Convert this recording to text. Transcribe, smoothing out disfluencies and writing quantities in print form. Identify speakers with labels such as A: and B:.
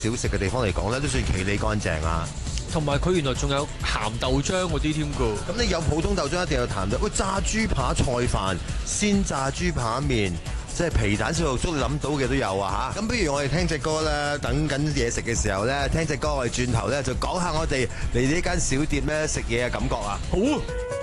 A: 小食嘅地方嚟講咧，都算企理乾淨啊。
B: 同埋佢原來仲有鹹豆漿嗰啲添㗎。
A: 咁你有普通豆漿，一定有鹹豆。喂，炸豬扒菜飯、鮮炸豬扒麵，即係皮蛋小肉粥，你諗到嘅都有啊嚇。咁不如我哋聽隻歌咧，等緊嘢食嘅時候咧，聽隻歌，我哋轉頭咧就講下我哋嚟呢間小店咧食嘢嘅感覺啊。
B: 好啊。